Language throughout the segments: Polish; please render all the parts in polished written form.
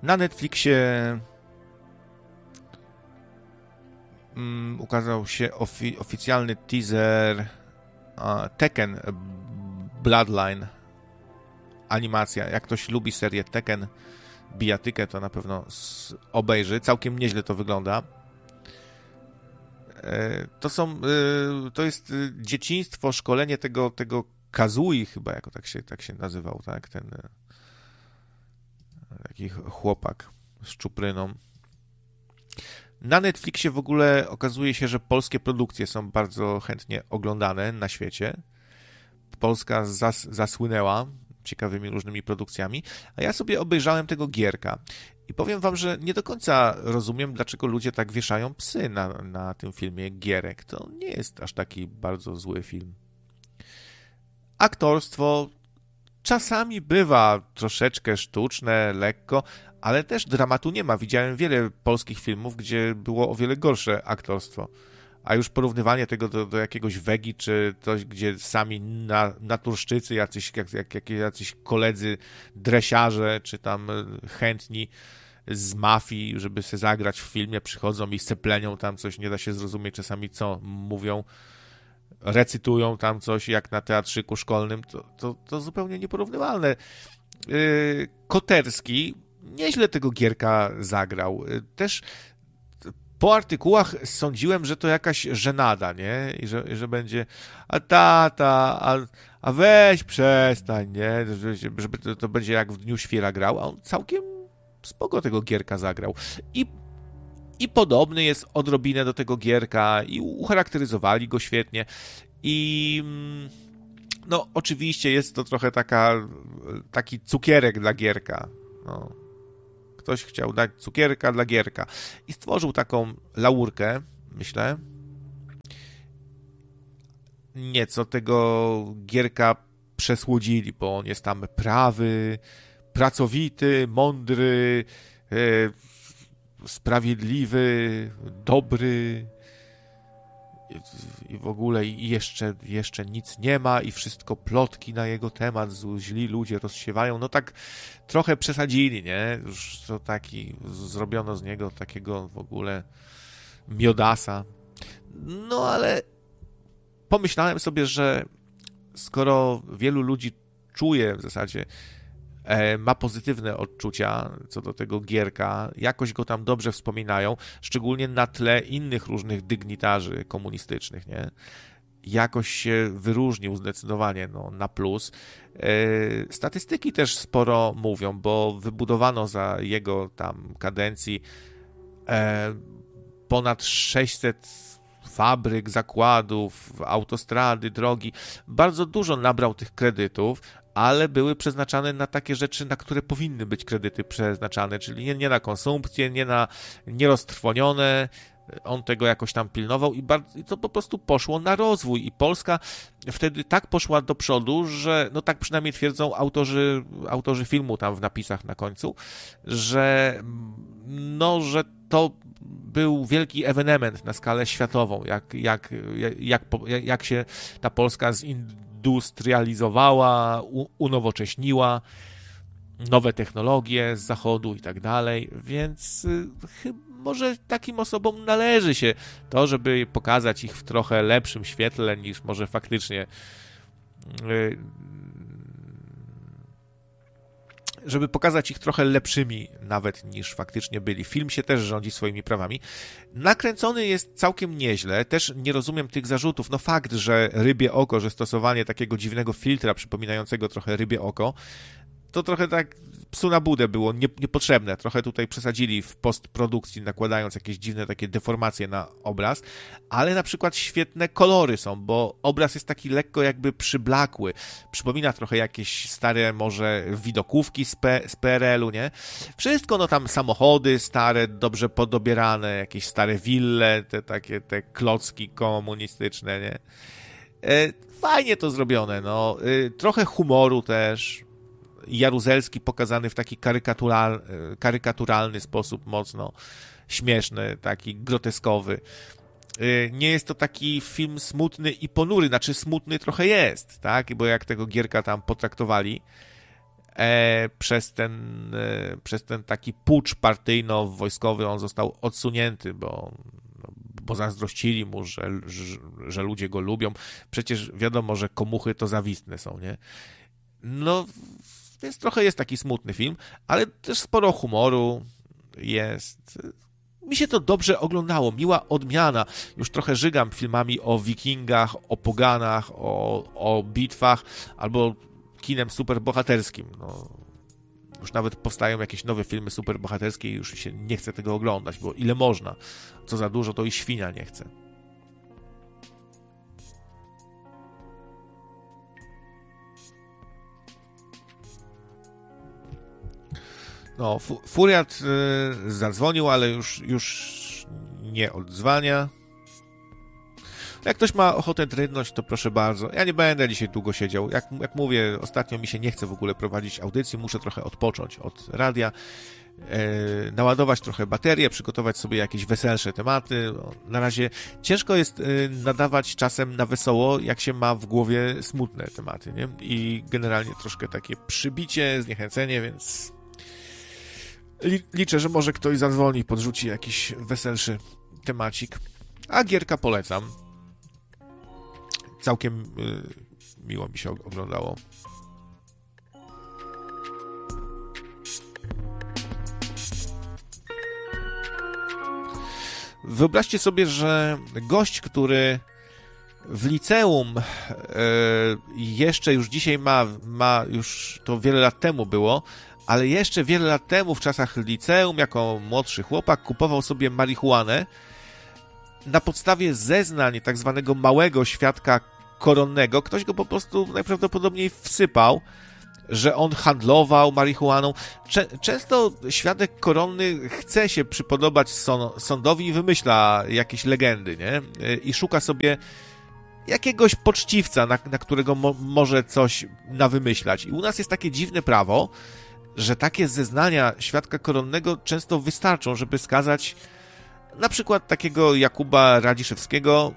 Na Netflixie ukazał się oficjalny teaser Tekken Bloodline. Animacja. Jak ktoś lubi serię Tekken, bijatykę, to na pewno obejrzy. Całkiem nieźle to wygląda. To jest dzieciństwo, szkolenie tego Kazui chyba, jako tak się nazywał, tak? Ten taki chłopak z czupryną. Na Netflixie w ogóle okazuje się, że polskie produkcje są bardzo chętnie oglądane na świecie. Polska zasłynęła ciekawymi różnymi produkcjami, a ja sobie obejrzałem tego Gierka i powiem wam, że nie do końca rozumiem, dlaczego ludzie tak wieszają psy na tym filmie Gierek. To nie jest aż taki bardzo zły film. Aktorstwo czasami bywa troszeczkę sztuczne, lekko, ale też dramatu nie ma. Widziałem wiele polskich filmów, gdzie było o wiele gorsze aktorstwo. A już porównywanie tego do jakiegoś Wegi, czy coś, gdzie sami naturszczycy, jacyś koledzy dresiarze, czy tam chętni z mafii, żeby se zagrać w filmie, przychodzą i seplenią tam coś, nie da się zrozumieć czasami, co mówią, recytują tam coś, jak na teatrzyku szkolnym, to zupełnie nieporównywalne. Koterski nieźle tego Gierka zagrał. Też po artykułach sądziłem, że to jakaś żenada, nie? I że będzie a weź przestań, nie? Żeby to będzie jak w Dniu Świra grał, a on całkiem spoko tego Gierka zagrał. I podobny jest odrobinę do tego Gierka i ucharakteryzowali go świetnie. I no oczywiście jest to trochę taki cukierek dla Gierka. No. Ktoś chciał dać cukierka dla Gierka. I stworzył taką laurkę, myślę. Nieco tego Gierka przesłodzili, bo on jest tam prawy, pracowity, mądry, sprawiedliwy, dobry i w ogóle jeszcze nic nie ma i wszystko plotki na jego temat, źli ludzie rozsiewają. No tak trochę przesadzili, nie? Już to zrobiono z niego takiego w ogóle miodasa. No ale pomyślałem sobie, że skoro wielu ludzi czuje w zasadzie, ma pozytywne odczucia co do tego Gierka, jakoś go tam dobrze wspominają, szczególnie na tle innych różnych dygnitarzy komunistycznych, nie? Jakoś się wyróżnił zdecydowanie na plus. Statystyki też sporo mówią, bo wybudowano za jego tam kadencji ponad 600 fabryk, zakładów, autostrady, drogi. Bardzo dużo nabrał tych kredytów, ale były przeznaczane na takie rzeczy, na które powinny być kredyty przeznaczane, czyli nie na konsumpcję, nie na nieroztrwonione. On tego jakoś tam pilnował i to po prostu poszło na rozwój i Polska wtedy tak poszła do przodu, że no tak przynajmniej twierdzą autorzy filmu tam w napisach na końcu, że to był wielki ewenement na skalę światową, jak się ta Polska zindustrializowała, unowocześniła, nowe technologie z zachodu i tak dalej, więc może takim osobom należy się to, żeby pokazać ich w trochę lepszym świetle niż może faktycznie żeby pokazać ich trochę lepszymi nawet niż faktycznie byli. Film się też rządzi swoimi prawami. Nakręcony jest całkiem nieźle. Też nie rozumiem tych zarzutów. No fakt, że rybie oko, że stosowanie takiego dziwnego filtra przypominającego trochę rybie oko, to trochę tak psu na budę było niepotrzebne. Trochę tutaj przesadzili w postprodukcji, nakładając jakieś dziwne takie deformacje na obraz, ale na przykład świetne kolory są, bo obraz jest taki lekko jakby przyblakły. Przypomina trochę jakieś stare może widokówki z PRL-u, nie? Wszystko, tam samochody stare, dobrze podobierane, jakieś stare wille, te klocki komunistyczne, nie? Fajnie to zrobione, trochę humoru też. Jaruzelski pokazany w taki karykaturalny sposób, mocno śmieszny, taki groteskowy. Nie jest to taki film smutny i ponury, znaczy smutny trochę jest, tak? Bo jak tego Gierka tam potraktowali, przez ten taki pucz partyjno-wojskowy on został odsunięty, bo zazdrościli mu, że ludzie go lubią. Przecież wiadomo, że komuchy to zawistne są, nie? No, więc trochę jest taki smutny film, ale też sporo humoru jest. Mi się to dobrze oglądało, miła odmiana. Już trochę żygam filmami o wikingach, o poganach, o bitwach, albo kinem superbohaterskim. No, już nawet powstają jakieś nowe filmy superbohaterskie i już się nie chce tego oglądać, bo ile można. Co za dużo, to i świnia nie chce. No, Furiat zadzwonił, ale już nie odzwania. Jak ktoś ma ochotę drydnąć, to proszę bardzo. Ja nie będę dzisiaj długo siedział. Jak mówię, ostatnio mi się nie chce w ogóle prowadzić audycji. Muszę trochę odpocząć od radia, naładować trochę baterię, przygotować sobie jakieś weselsze tematy. Na razie ciężko jest nadawać czasem na wesoło, jak się ma w głowie smutne tematy, nie? I generalnie troszkę takie przybicie, zniechęcenie, więc liczę, że może ktoś zadzwoni i podrzuci jakiś weselszy temacik. A gierka polecam. Całkiem miło mi się oglądało. Wyobraźcie sobie, że gość, który w liceum jeszcze już dzisiaj ma już to wiele lat temu było, ale jeszcze wiele lat temu w czasach liceum jako młodszy chłopak kupował sobie marihuanę na podstawie zeznań tak zwanego małego świadka koronnego. Ktoś go po prostu najprawdopodobniej wsypał, że on handlował marihuaną. Często świadek koronny chce się przypodobać sądowi i wymyśla jakieś legendy, nie? I szuka sobie jakiegoś poczciwca, na którego może coś nawymyślać. I u nas jest takie dziwne prawo, że takie zeznania świadka koronnego często wystarczą, żeby skazać na przykład takiego Jakuba Radziszewskiego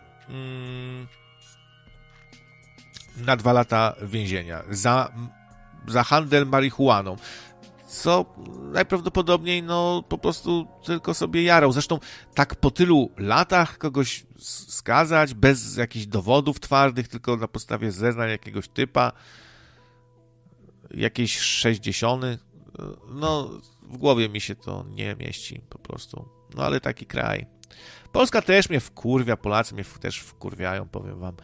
na 2 lata więzienia za handel marihuaną, co najprawdopodobniej po prostu tylko sobie jarał. Zresztą tak po tylu latach kogoś skazać bez jakichś dowodów twardych, tylko na podstawie zeznań jakiegoś typa, jakiejś 60. No, w głowie mi się to nie mieści po prostu. No, ale taki kraj. Polska też mnie wkurwia, Polacy mnie też wkurwiają, powiem wam.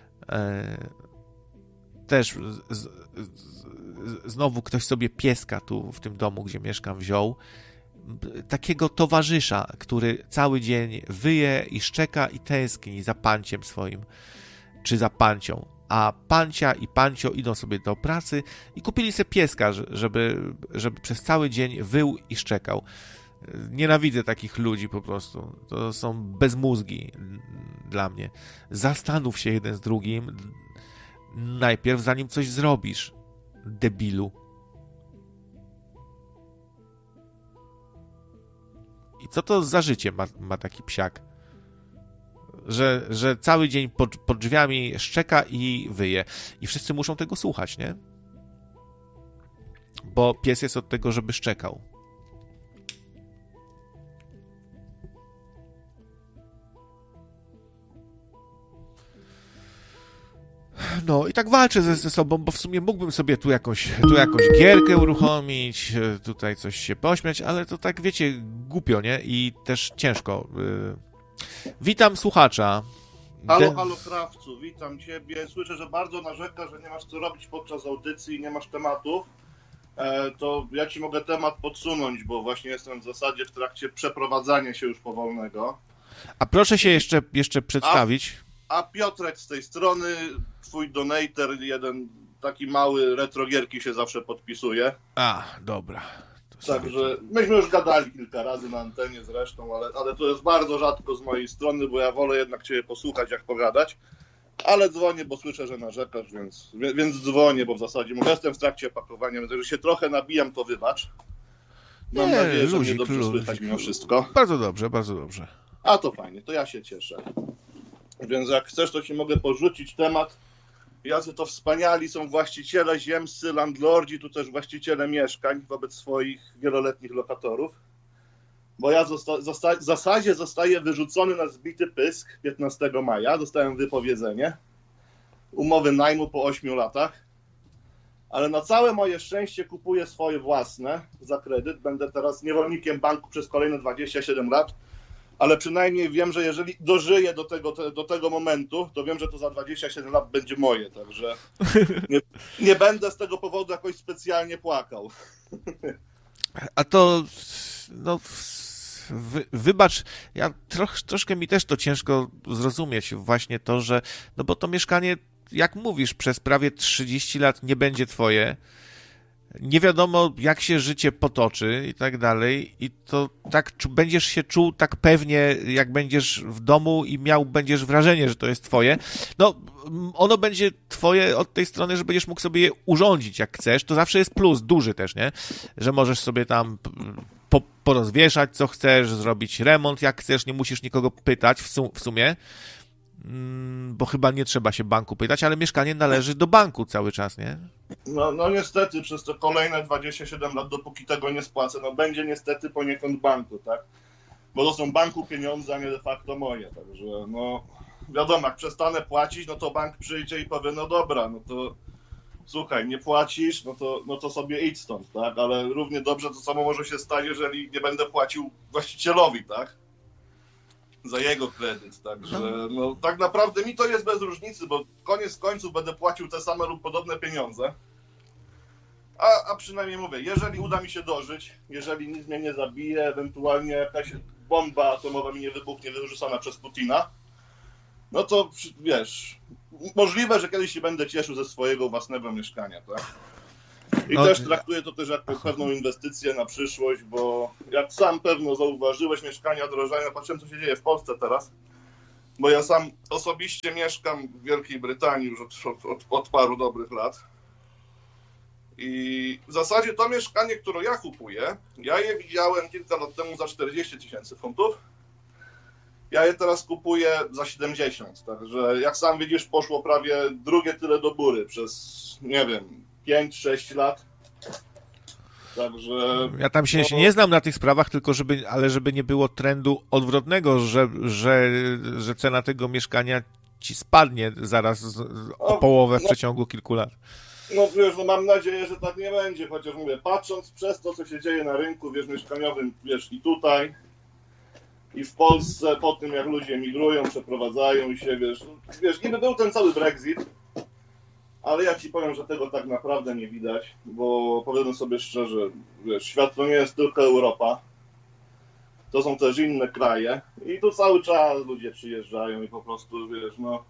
Też znowu ktoś sobie pieska tu w tym domu, gdzie mieszkam, wziął. Takiego towarzysza, który cały dzień wyje i szczeka i tęskni za panciem swoim, czy za pancią. A pancia i pancio idą sobie do pracy i kupili sobie pieska, żeby przez cały dzień wył i szczekał. Nienawidzę takich ludzi po prostu. To są bezmózgi dla mnie. Zastanów się jeden z drugim najpierw, zanim coś zrobisz, debilu. I co to za życie ma taki psiak? Że cały dzień pod drzwiami szczeka i wyje. I wszyscy muszą tego słuchać, nie? Bo pies jest od tego, żeby szczekał. No i tak walczę ze sobą, bo w sumie mógłbym sobie tu jakąś gierkę uruchomić, tutaj coś się pośmiać, ale to tak, wiecie, głupio, nie? I też ciężko. Witam słuchacza. Halo krawcu, witam ciebie. Słyszę, że bardzo narzekasz, że nie masz co robić podczas audycji i nie masz tematów. To ja ci mogę temat podsunąć, bo właśnie jestem w zasadzie w trakcie przeprowadzania się już powolnego. A proszę się jeszcze przedstawić. A Piotrek z tej strony, twój donator, jeden taki mały, retrogierki się zawsze podpisuje. A, dobra. Także myśmy już gadali kilka razy na antenie zresztą, ale to jest bardzo rzadko z mojej strony, bo ja wolę jednak ciebie posłuchać, jak pogadać. Ale dzwonię, bo słyszę, że narzekasz, więc dzwonię, bo w zasadzie jestem w trakcie pakowania, więc jeżeli się trochę nabijam, to wybacz. Mam nadzieję, że mnie dobrze słychać mimo wszystko. Bardzo dobrze, bardzo dobrze. A to fajnie, to ja się cieszę. Więc jak chcesz, to ci mogę porzucić temat jacy to wspaniali są właściciele ziemscy, landlordzi, tu też właściciele mieszkań wobec swoich wieloletnich lokatorów. Bo ja w zasadzie zostaję wyrzucony na zbity pysk 15 maja, dostałem wypowiedzenie umowy najmu po 8 latach, ale na całe moje szczęście kupuję swoje własne za kredyt. Będę teraz niewolnikiem banku przez kolejne 27 lat, ale przynajmniej wiem, że jeżeli dożyję do tego momentu, to wiem, że to za 27 lat będzie moje, także nie będę z tego powodu jakoś specjalnie płakał. A to, no, wybacz, ja troszkę mi też to ciężko zrozumieć właśnie to, że, no bo to mieszkanie, jak mówisz, przez prawie 30 lat nie będzie twoje, nie wiadomo, jak się życie potoczy i tak dalej, i to tak będziesz się czuł tak pewnie, jak będziesz w domu i będziesz wrażenie, że to jest twoje. No, ono będzie twoje od tej strony, że będziesz mógł sobie je urządzić jak chcesz, to zawsze jest plus, duży też, nie? Że możesz sobie tam porozwieszać, co chcesz, zrobić remont, jak chcesz, nie musisz nikogo pytać w sumie, bo chyba nie trzeba się banku pytać, ale mieszkanie należy do banku cały czas, nie? No niestety przez te kolejne 27 lat, dopóki tego nie spłacę, no będzie niestety poniekąd banku, tak? Bo to są banku pieniądze, a nie de facto moje, także no wiadomo, jak przestanę płacić, no to bank przyjdzie i powie, no dobra, no to słuchaj, nie płacisz, no to sobie idź stąd, tak? Ale równie dobrze to samo może się stać, jeżeli nie będę płacił właścicielowi, tak? Za jego kredyt, także no tak naprawdę mi to jest bez różnicy, bo koniec końców będę płacił te same lub podobne pieniądze, a przynajmniej mówię, jeżeli uda mi się dożyć, jeżeli nic mnie nie zabije, ewentualnie jakaś bomba atomowa mi nie wybuchnie wyrzucona przez Putina, no to wiesz, możliwe, że kiedyś się będę cieszył ze swojego własnego mieszkania, tak? I też traktuję to też jako pewną inwestycję na przyszłość, bo jak sam pewno zauważyłeś, mieszkania drożeją, patrzyłem, co się dzieje w Polsce teraz, bo ja sam osobiście mieszkam w Wielkiej Brytanii już od paru dobrych lat i w zasadzie to mieszkanie, które ja kupuję, ja je widziałem kilka lat temu za 40 000 funtów, ja je teraz kupuję za 70, także jak sam widzisz, poszło prawie drugie tyle do góry przez, nie wiem, 5-6 lat. Także ja tam się nie znam na tych sprawach, tylko żeby nie było trendu odwrotnego, że cena tego mieszkania ci spadnie zaraz o połowę w przeciągu kilku lat. No wiesz, no mam nadzieję, że tak nie będzie, chociaż mówię, patrząc przez to, co się dzieje na rynku, wiesz, mieszkaniowym, wiesz, i tutaj, i w Polsce, po tym jak ludzie emigrują, przeprowadzają się, wiesz, niby był ten cały Brexit, ale ja ci powiem, że tego tak naprawdę nie widać, bo powiedzmy sobie szczerze, wiesz, świat to nie jest tylko Europa, to są też inne kraje i tu cały czas ludzie przyjeżdżają i po prostu, wiesz, no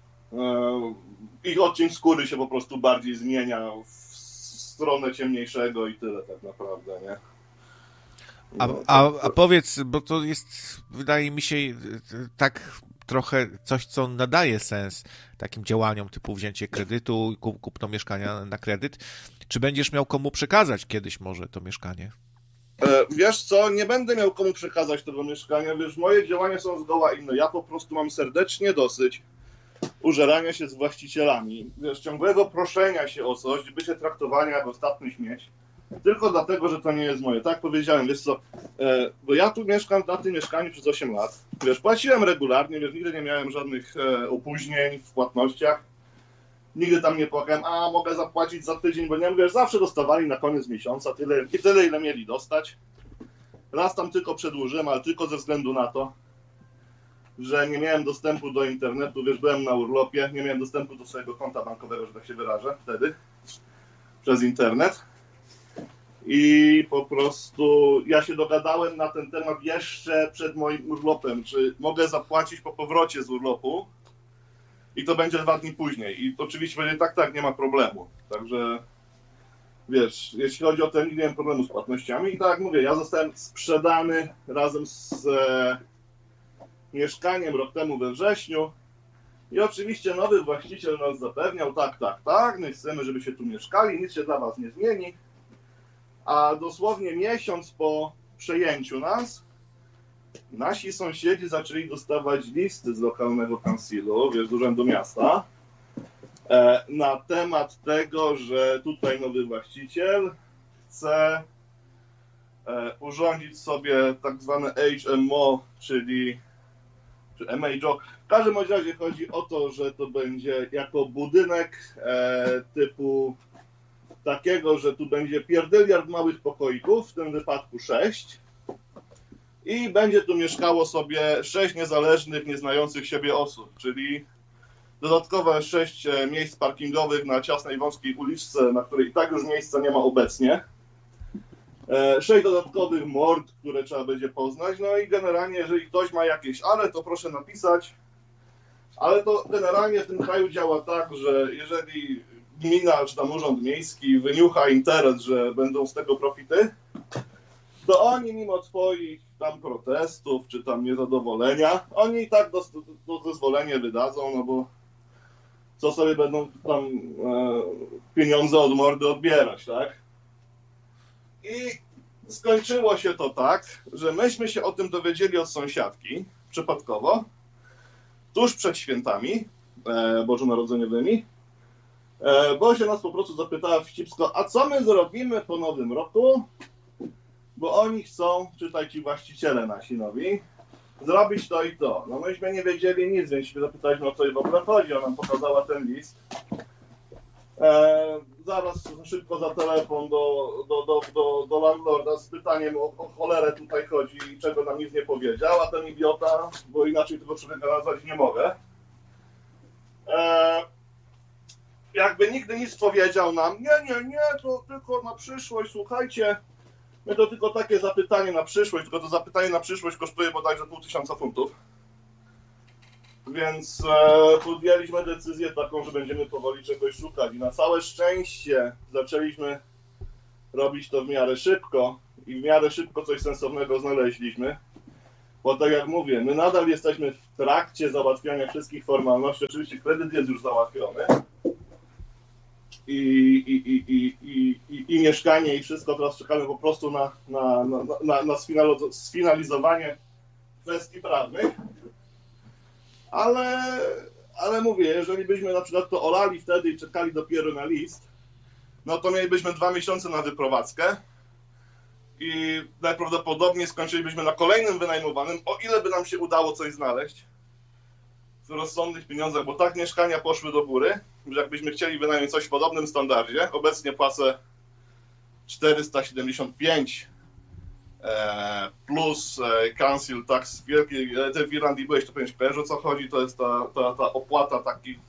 ich odcień skóry się po prostu bardziej zmienia w stronę ciemniejszego i tyle tak naprawdę, nie? No, a powiedz, bo to jest, wydaje mi się, tak trochę coś, co nadaje sens takim działaniom typu wzięcie kredytu i kupno mieszkania na kredyt. Czy będziesz miał komu przekazać kiedyś może to mieszkanie? Wiesz co, nie będę miał komu przekazać tego mieszkania, wiesz, moje działania są zgoła inne. Ja po prostu mam serdecznie dosyć użerania się z właścicielami, wiesz, ciągłego proszenia się o coś, bycie traktowani jak ostatni śmieć. Tylko dlatego, że to nie jest moje. Tak powiedziałem, wiesz co, bo ja tu mieszkam na tym mieszkaniu przez 8 lat. Wiesz, płaciłem regularnie, wiesz, nigdy nie miałem żadnych opóźnień w płatnościach. Nigdy tam nie płakałem, mogę zapłacić za tydzień, bo nie, wiesz, zawsze dostawali na koniec miesiąca tyle, ile mieli dostać. Raz tam tylko przedłużyłem, ale tylko ze względu na to, że nie miałem dostępu do internetu, wiesz, byłem na urlopie, nie miałem dostępu do swojego konta bankowego, że tak się wyrażę, wtedy, przez internet. I po prostu ja się dogadałem na ten temat jeszcze przed moim urlopem, czy mogę zapłacić po powrocie z urlopu i to będzie 2 dni później. I oczywiście będzie tak, nie ma problemu. Także wiesz, jeśli chodzi o ten, nie miałem problemu z płatnościami i tak jak mówię, ja zostałem sprzedany razem z mieszkaniem rok temu we wrześniu i oczywiście nowy właściciel nas zapewniał, tak, my chcemy, żebyście tu mieszkali, nic się dla was nie zmieni. A dosłownie miesiąc po przejęciu nas, nasi sąsiedzi zaczęli dostawać listy z lokalnego kansilu, wiesz, z urzędu miasta, na temat tego, że tutaj nowy właściciel chce urządzić sobie tak zwane HMO, czyli MHO. W każdym razie chodzi o to, że to będzie jako budynek typu takiego, że tu będzie pierdyliard małych pokoików, w tym wypadku 6. I będzie tu mieszkało sobie 6 niezależnych, nieznających siebie osób, czyli dodatkowe 6 miejsc parkingowych na ciasnej, wąskiej uliczce, na której i tak już miejsca nie ma obecnie. 6 dodatkowych mord, które trzeba będzie poznać. No i generalnie, jeżeli ktoś ma jakieś ale, to proszę napisać. Ale to generalnie w tym kraju działa tak, że jeżeli gmina czy tam urząd miejski wyniucha interes, że będą z tego profity, to oni mimo twoich tam protestów czy tam niezadowolenia, oni i tak to zezwolenie wydadzą, no bo co sobie będą tam pieniądze od mordy odbierać, tak? I skończyło się to tak, że myśmy się o tym dowiedzieli od sąsiadki przypadkowo, tuż przed świętami bożonarodzeniowymi, bo się nas po prostu zapytała wścibsko, a co my zrobimy po nowym roku, bo oni chcą, czytaj ci właściciele nasi nowi, zrobić to i to. No myśmy nie wiedzieli nic, więc się zapytaliśmy, o co jej w ogóle chodzi. Ona nam pokazała ten list. Zaraz szybko za telefon do landlorda z pytaniem o cholerę tutaj chodzi i czego nam nic nie powiedział, a ten idiota, bo inaczej tego człowieka nazwać nie mogę, jakby nigdy nic powiedział nam, nie, to tylko na przyszłość, słuchajcie, my to tylko takie zapytanie na przyszłość, tylko to zapytanie na przyszłość kosztuje bodajże 500 funtów. Więc podjęliśmy decyzję taką, że będziemy powoli czegoś szukać. I na całe szczęście zaczęliśmy robić to w miarę szybko i w miarę szybko coś sensownego znaleźliśmy. Bo tak jak mówię, my nadal jesteśmy w trakcie załatwiania wszystkich formalności. Oczywiście kredyt jest już załatwiony. I mieszkanie i wszystko, teraz czekamy po prostu na sfinalizowanie kwestii prawnych. Ale mówię, jeżeli byśmy na przykład to olali wtedy i czekali dopiero na list, no to mielibyśmy 2 miesiące na wyprowadzkę i najprawdopodobniej skończylibyśmy na kolejnym wynajmowanym, o ile by nam się udało coś znaleźć w rozsądnych pieniądzach, bo tak mieszkania poszły do góry, że jakbyśmy chcieli wynająć coś w podobnym standardzie, obecnie płacę 475 plus council tax wielkiej, ty w Irlandii byłeś, to powinieneś kojarzyć, o co chodzi, to jest ta opłata, taki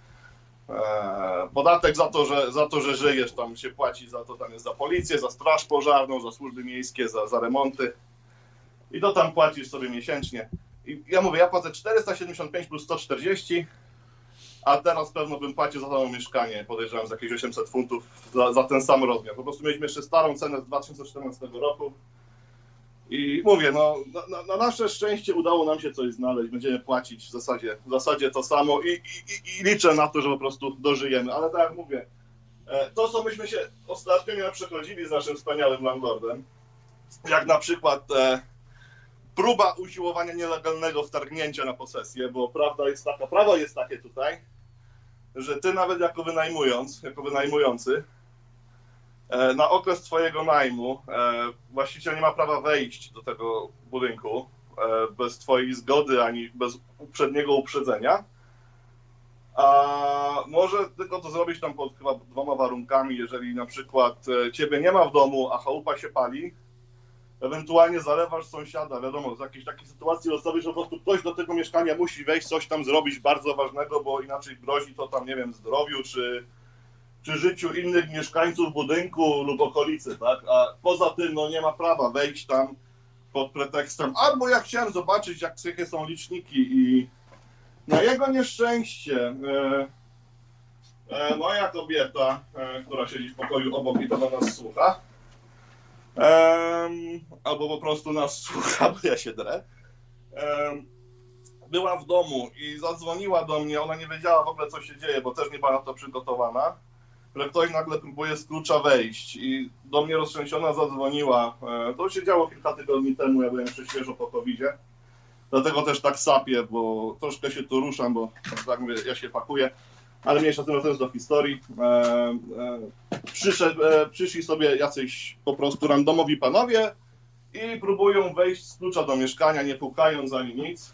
podatek za to, że żyjesz, tam się płaci za to, tam jest za policję, za straż pożarną, za służby miejskie, za remonty i to tam płacisz sobie miesięcznie. I ja mówię, ja płacę 475 plus 140, a teraz pewno bym płacił za to mieszkanie, podejrzewam, z jakieś 800 funtów za ten sam rozmiar. Po prostu mieliśmy jeszcze starą cenę z 2014 roku. I mówię, no na nasze szczęście udało nam się coś znaleźć, będziemy płacić w zasadzie to samo i liczę na to, że po prostu dożyjemy, ale tak jak mówię, to co myśmy się ostatnio nie przechodzili z naszym wspaniałym landlordem, jak na przykład próba usiłowania nielegalnego wtargnięcia na posesję, bo prawo jest takie tutaj, że ty nawet jako wynajmujący, na okres twojego najmu właściciel nie ma prawa wejść do tego budynku bez twojej zgody ani bez uprzedniego uprzedzenia, a może tylko to zrobić tam pod chyba 2 warunkami, jeżeli na przykład ciebie nie ma w domu, a chałupa się pali, ewentualnie zalewasz sąsiada, wiadomo, z jakiejś takiej sytuacji losowej, że po prostu ktoś do tego mieszkania musi wejść, coś tam zrobić bardzo ważnego, bo inaczej grozi to tam, nie wiem, zdrowiu czy życiu innych mieszkańców budynku lub okolicy, tak? A poza tym no nie ma prawa wejść tam pod pretekstem, albo ja chciałem zobaczyć, jak jakie są liczniki i na jego nieszczęście moja kobieta, która siedzi w pokoju obok i to na nas słucha, albo po prostu nas słucha, bo ja się drę, była w domu i zadzwoniła do mnie, ona nie wiedziała w ogóle, co się dzieje, bo też nie była na to przygotowana, że ktoś nagle próbuje z klucza wejść i do mnie roztrzęsiona zadzwoniła. To się działo kilka tygodni temu, ja byłem jeszcze świeżo po COVID-zie, dlatego też tak sapię, bo troszkę się tu ruszam, bo tak mówię, ja się pakuję. ale mniejsza tym, to jest do historii. Przyszli sobie jacyś po prostu randomowi panowie i próbują wejść z klucza do mieszkania, nie pukając ani nic.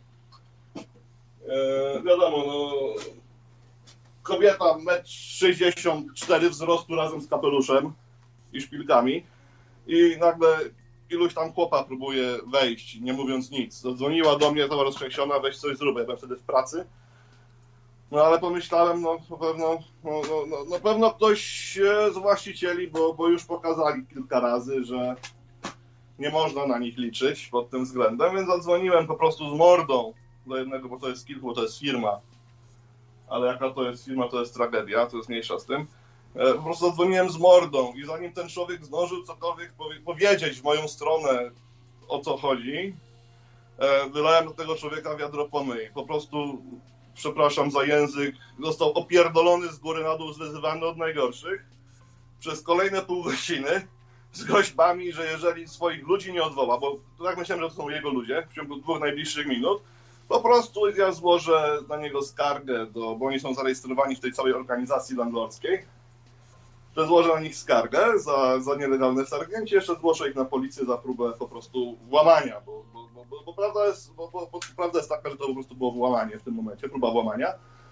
Wiadomo, no, kobieta 1,64 m wzrostu razem z kapeluszem i szpilkami i nagle iluś tam chłopa próbuje wejść, nie mówiąc nic. Zadzwoniła do mnie, cała roztrzęsiona, weź coś zrób, ja byłem wtedy w pracy. No ale pomyślałem, no na pewno ktoś z właścicieli, bo już pokazali kilka razy, że nie można na nich liczyć pod tym względem, więc zadzwoniłem po prostu z mordą do jednego, bo to jest kilku, bo to jest firma. Ale jaka to jest firma, to jest tragedia, to jest mniejsza z tym. Po prostu zadzwoniłem z mordą i zanim ten człowiek zdążył cokolwiek powiedzieć w moją stronę, o co chodzi, wylałem do tego człowieka wiadro pomyj. Po prostu, przepraszam za język, został opierdolony z góry na dół, zwyzywany od najgorszych przez kolejne pół godziny z groźbami, że jeżeli swoich ludzi nie odwoła, bo tak myślałem, że to są jego ludzie w ciągu 2 najbliższych minut, po prostu ja złożę na niego skargę, bo oni są zarejestrowani w tej całej organizacji landlordskiej, że złożę na nich skargę za nielegalne wtargnięcie, jeszcze zgłoszę ich na policję za próbę po prostu włamania, bo prawda jest taka, że to po prostu było włamanie w tym momencie, próba włamania.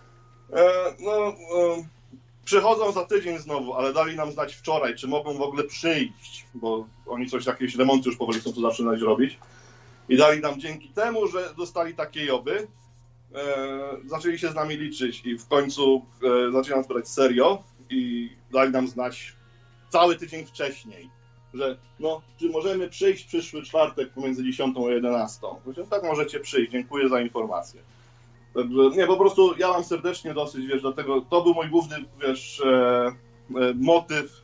Przychodzą za tydzień znowu, ale dali nam znać wczoraj, czy mogą w ogóle przyjść, bo oni jakieś remonty już powoli chcą tu zaczynać robić. I dali nam dzięki temu, że dostali takie joby, zaczęli się z nami liczyć i w końcu zaczęli nas brać serio i dali nam znać cały tydzień wcześniej, że no, czy możemy przyjść przyszły czwartek pomiędzy 10 a 11. Powiedziałem, tak, możecie przyjść, dziękuję za informację. Także nie, po prostu ja mam serdecznie dosyć, wiesz, dlatego to był mój główny, wiesz, motyw,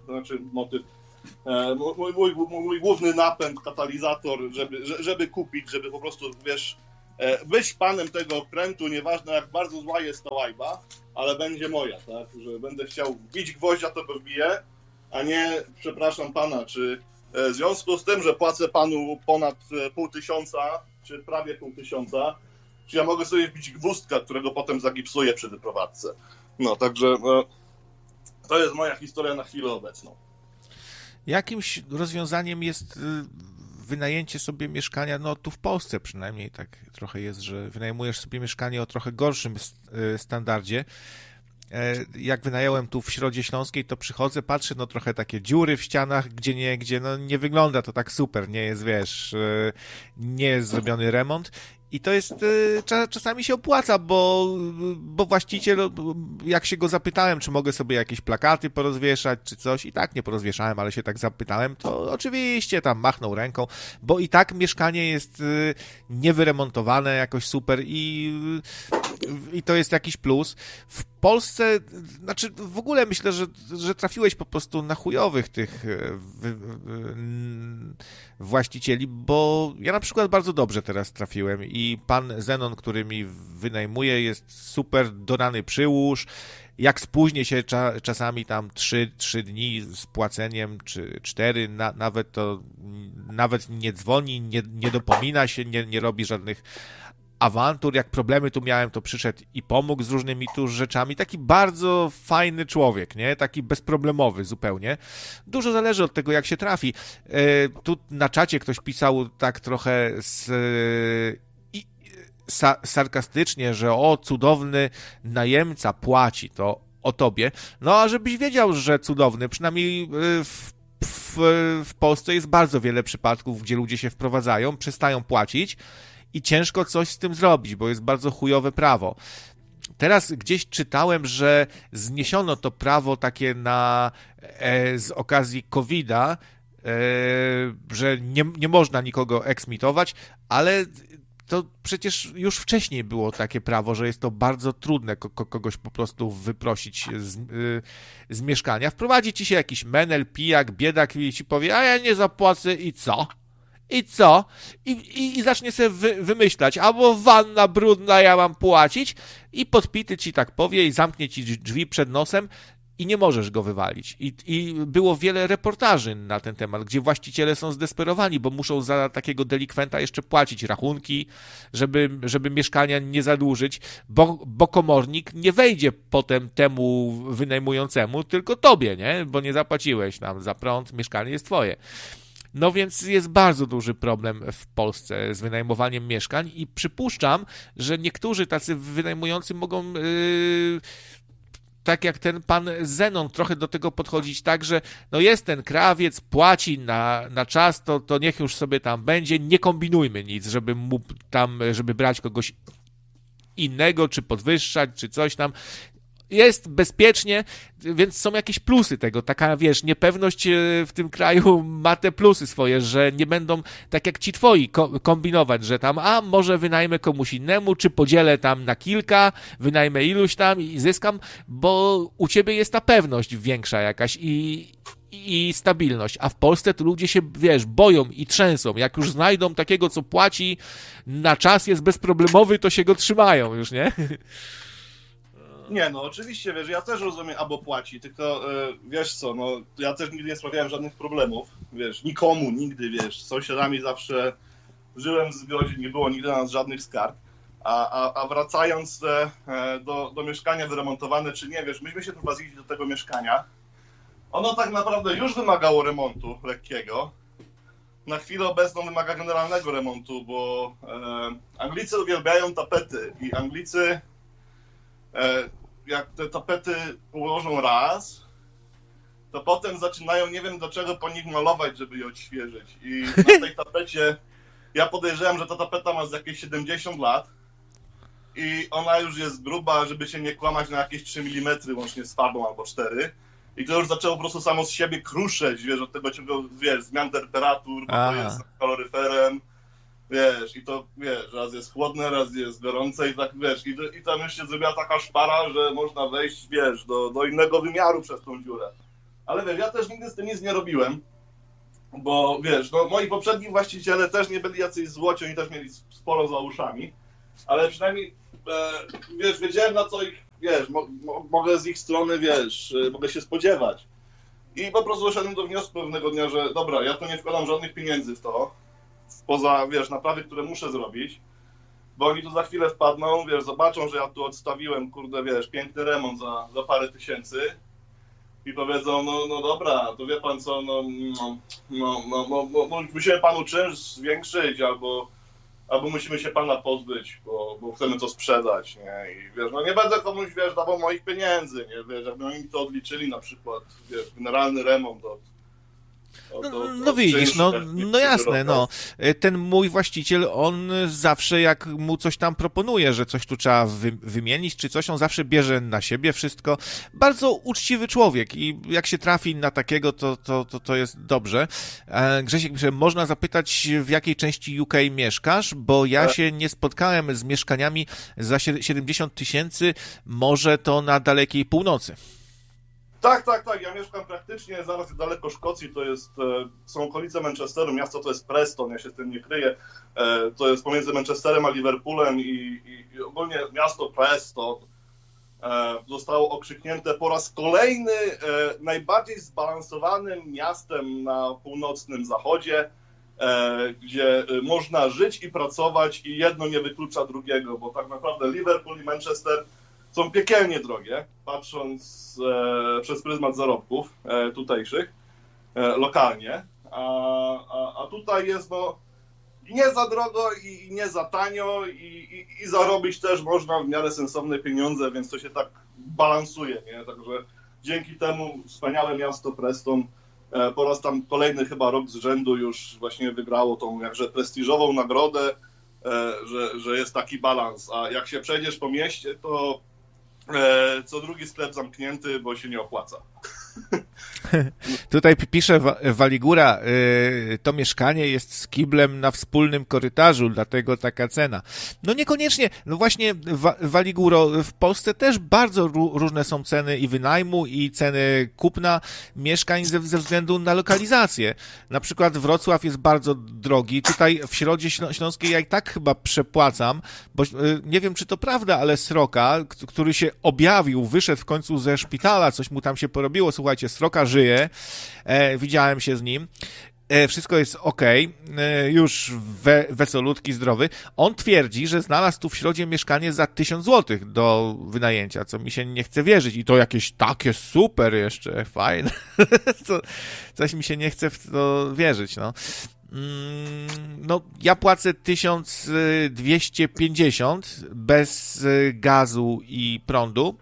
mój główny napęd, katalizator, żeby kupić, żeby po prostu, wiesz, być panem tego okrętu, nieważne jak bardzo zła jest ta łajba, ale będzie moja, tak, że będę chciał bić gwoździa, to go wbiję, a nie, przepraszam pana, czy w związku z tym, że płacę panu ponad 500, czy prawie 500, czy ja mogę sobie wbić gwózdka, którego potem zagipsuję przy wyprowadzce. No, także to jest moja historia na chwilę obecną. Jakimś rozwiązaniem jest wynajęcie sobie mieszkania, no tu w Polsce przynajmniej tak trochę jest, że wynajmujesz sobie mieszkanie o trochę gorszym standardzie. Jak wynająłem tu w Środzie Śląskiej, to przychodzę, patrzę, no trochę takie dziury w ścianach, gdzie no nie wygląda to tak super, nie jest, wiesz, nie jest zrobiony remont. I to jest, czasami się opłaca, bo właściciel, jak się go zapytałem, czy mogę sobie jakieś plakaty porozwieszać, czy coś, i tak nie porozwieszałem, ale się tak zapytałem, to oczywiście tam machnął ręką, bo i tak mieszkanie jest niewyremontowane jakoś super i to jest jakiś plus. W Polsce, znaczy w ogóle myślę, że trafiłeś po prostu na chujowych tych właścicieli, bo ja na przykład bardzo dobrze teraz trafiłem i pan Zenon, który mi wynajmuje, jest super dodany przyłóż. Jak spóźnię się czasami tam 3 dni z płaceniem, czy 4, nawet nie dzwoni, nie dopomina się, nie robi żadnych awantur. Jak problemy tu miałem, to przyszedł i pomógł z różnymi tu rzeczami. Taki bardzo fajny człowiek, nie? Taki bezproblemowy zupełnie. Dużo zależy od tego, jak się trafi. Tu na czacie ktoś pisał tak trochę sarkastycznie, że o, cudowny najemca płaci to o tobie. No, a żebyś wiedział, że cudowny, przynajmniej w Polsce jest bardzo wiele przypadków, gdzie ludzie się wprowadzają, przestają płacić i ciężko coś z tym zrobić, bo jest bardzo chujowe prawo. Teraz gdzieś czytałem, że zniesiono to prawo takie z okazji COVID-a, że nie można nikogo eksmitować, ale to przecież już wcześniej było takie prawo, że jest to bardzo trudne kogoś po prostu wyprosić z mieszkania. Wprowadzi ci się jakiś menel, pijak, biedak i ci powie, a ja nie zapłacę i co? I co? I zacznie sobie wymyślać, albo wanna brudna, ja mam płacić, i podpity ci tak powie i zamknie ci drzwi przed nosem i nie możesz go wywalić. I było wiele reportaży na ten temat, gdzie właściciele są zdesperowani, bo muszą za takiego delikwenta jeszcze płacić rachunki, żeby mieszkania nie zadłużyć, bo komornik nie wejdzie potem temu wynajmującemu, tylko tobie, nie? Bo nie zapłaciłeś nam za prąd, mieszkanie jest twoje. No więc jest bardzo duży problem w Polsce z wynajmowaniem mieszkań i przypuszczam, że niektórzy tacy wynajmujący mogą tak jak ten pan Zenon trochę do tego podchodzić tak, że no jest ten krawiec, płaci na czas, to niech już sobie tam będzie, nie kombinujmy nic, żeby brać kogoś innego, czy podwyższać, czy coś tam. Jest bezpiecznie, więc są jakieś plusy tego. Taka, wiesz, niepewność w tym kraju ma te plusy swoje, że nie będą tak jak ci twoi kombinować, że tam, może wynajmę komuś innemu, czy podzielę tam na kilka, wynajmę iluś tam i zyskam, bo u ciebie jest ta pewność większa jakaś i stabilność. A w Polsce to ludzie się, wiesz, boją i trzęsą. Jak już znajdą takiego, co płaci na czas, jest bezproblemowy, to się go trzymają już, nie? Nie, no oczywiście, wiesz, ja też rozumiem, albo płaci, tylko wiesz co, no ja też nigdy nie sprawiałem żadnych problemów, wiesz, nikomu nigdy, wiesz, z sąsiadami zawsze żyłem w zgodzie, nie było nigdy na nas żadnych skarg, a wracając do mieszkania wyremontowane, czy nie, wiesz, myśmy się prowadzili do tego mieszkania, ono tak naprawdę już wymagało remontu lekkiego, na chwilę obecną wymaga generalnego remontu, bo Anglicy uwielbiają tapety i Anglicy jak te tapety ułożą raz, to potem zaczynają, nie wiem do czego po nich malować, żeby je odświeżyć. I na tej tapecie, ja podejrzewam, że ta tapeta ma z jakieś 70 lat i ona już jest gruba, żeby się nie kłamać, na jakieś 3 mm łącznie z farbą albo 4. I to już zaczęło po prostu samo z siebie kruszeć, wiesz, od tego ciągu, wiesz, zmian temperatur, bo to jest kaloryferem. Wiesz, i to, wiesz, raz jest chłodne, raz jest gorące i tak, wiesz, i tam już się zrobiła taka szpara, że można wejść, wiesz, do innego wymiaru przez tą dziurę. Ale wiesz, ja też nigdy z tym nic nie robiłem, bo, wiesz, no moi poprzedni właściciele też nie byli jacyś złoci, oni też mieli sporo za uszami, ale przynajmniej, wiesz, wiedziałem na co ich, wiesz, mogę z ich strony, wiesz, mogę się spodziewać. I po prostu doszedłem do wniosku pewnego dnia, że dobra, ja tu nie wkładam żadnych pieniędzy w to, poza, wiesz, naprawy, które muszę zrobić, bo oni tu za chwilę wpadną, wiesz, zobaczą, że ja tu odstawiłem, kurde, wiesz, piękny remont za parę tysięcy i powiedzą, no dobra, to wie pan co, musimy panu czynsz zwiększyć, albo musimy się pana pozbyć, bo chcemy to sprzedać, nie, i wiesz, no nie będę komuś, wiesz, dawał moich pieniędzy, nie, wiesz, jakby oni mi to odliczyli, na przykład, wiesz, generalny remont No widzisz, no jasne, no. Ten mój właściciel, on zawsze jak mu coś tam proponuje, że coś tu trzeba wymienić, czy coś, on zawsze bierze na siebie wszystko. Bardzo uczciwy człowiek i jak się trafi na takiego, to jest dobrze. Grzesiek, można zapytać, w jakiej części UK mieszkasz, bo ja się nie spotkałem z mieszkaniami za 70 000, może to na dalekiej północy. Tak. Ja mieszkam praktycznie zaraz daleko Szkocji, to są okolice Manchesteru, miasto to jest Preston, ja się z tym nie kryję. To jest pomiędzy Manchesterem a Liverpoolem i ogólnie miasto Preston zostało okrzyknięte po raz kolejny najbardziej zbalansowanym miastem na północnym zachodzie, gdzie można żyć i pracować i jedno nie wyklucza drugiego, bo tak naprawdę Liverpool i Manchester są piekielnie drogie, patrząc przez pryzmat zarobków tutejszych, lokalnie, a tutaj jest no nie za drogo i nie za tanio i zarobić też można w miarę sensowne pieniądze, więc to się tak balansuje, nie? Także dzięki temu wspaniałe miasto Preston po raz tam kolejny chyba rok z rzędu już właśnie wygrało tą jakże prestiżową nagrodę, że jest taki balans, a jak się przejdziesz po mieście, to co drugi sklep zamknięty, bo się nie opłaca. Tutaj pisze Waligura, to mieszkanie jest z kiblem na wspólnym korytarzu, dlatego taka cena. No niekoniecznie, no właśnie Waliguro, w Polsce też bardzo różne są ceny i wynajmu, i ceny kupna mieszkań ze względu na lokalizację. Na przykład Wrocław jest bardzo drogi, tutaj w Środzie Śląskiej ja i tak chyba przepłacam, bo nie wiem, czy to prawda, ale Sroka, który się objawił, wyszedł w końcu ze szpitala, coś mu tam się porobiło, słuchajcie, Sroka żyje, widziałem się z nim, wszystko jest okej, już wesolutki, zdrowy. On twierdzi, że znalazł tu w Środzie mieszkanie za 1000 złotych do wynajęcia, co mi się nie chce wierzyć. I to jakieś takie super jeszcze, fajne. Coś mi się nie chce w to wierzyć, no. No, ja płacę 1250 bez gazu i prądu.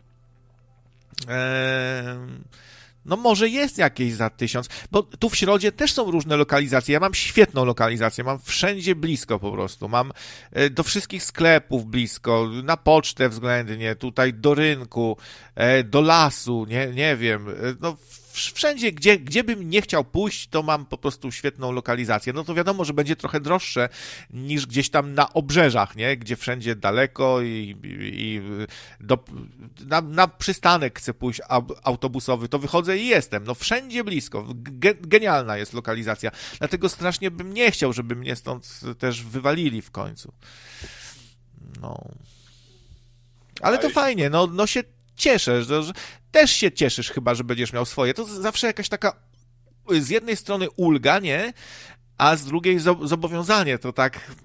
No może jest jakieś za 1000, bo tu w Środzie też są różne lokalizacje. Ja mam świetną lokalizację, mam wszędzie blisko po prostu. Mam do wszystkich sklepów blisko, na pocztę względnie, tutaj do rynku, do lasu, nie wiem, no wszędzie, gdzie bym nie chciał pójść, to mam po prostu świetną lokalizację. No to wiadomo, że będzie trochę droższe niż gdzieś tam na obrzeżach, nie? Gdzie wszędzie daleko i na przystanek chcę pójść autobusowy, to wychodzę i jestem. No wszędzie blisko. Genialna jest lokalizacja. Dlatego strasznie bym nie chciał, żeby mnie stąd też wywalili w końcu. No. Ale to fajnie, no się cieszę, że też się cieszysz chyba, że będziesz miał swoje. To zawsze jakaś taka z jednej strony ulga, nie? A z drugiej zobowiązanie. To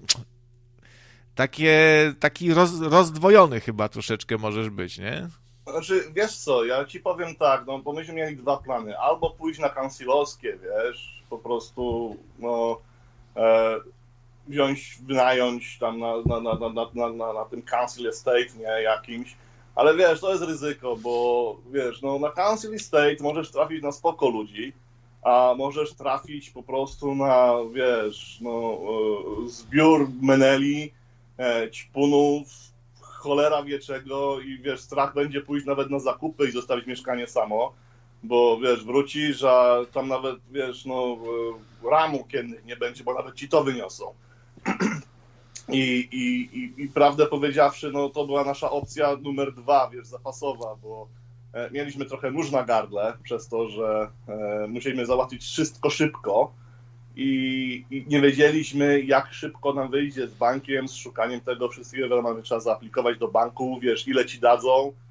taki rozdwojony chyba troszeczkę możesz być, nie? Znaczy, wiesz co, ja ci powiem tak, no bo myśmy mieli dwa plany. Albo pójść na kancylowskie, wiesz, po prostu, no, wynająć tam na tym council estate, nie, jakimś. Ale wiesz, to jest ryzyko, bo wiesz, no na council estate możesz trafić na spoko ludzi, a możesz trafić po prostu na, wiesz, no zbiór meneli, ćpunów, cholera wie czego i wiesz, strach będzie pójść nawet na zakupy i zostawić mieszkanie samo, bo wiesz, wrócisz, a tam nawet, wiesz, no ramu kiennych nie będzie, bo nawet ci to wyniosą. I prawdę powiedziawszy, no to była nasza opcja numer 2, wiesz, zapasowa, bo mieliśmy trochę nóż na gardle przez to, że musieliśmy załatwić wszystko szybko i nie wiedzieliśmy, jak szybko nam wyjdzie z bankiem, z szukaniem tego wszystkiego, wiadomo, trzeba zaaplikować do banku, wiesz, ile ci dadzą,